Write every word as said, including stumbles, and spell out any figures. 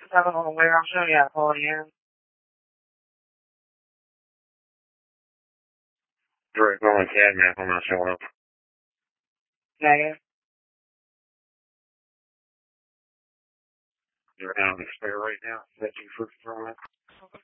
seven on the way. I'll show you how to pull it in. Direct on the C A D map, I'm not showing up. Negative. You're out of the spare right now. Is that you for throwing it?